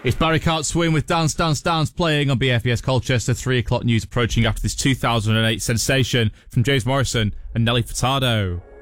It's Barry Cart Swing with Dance Dance Dance playing on BFBS Colchester. 3 o'clock news approaching after this 2008 sensation from James Morrison and Nelly Furtado.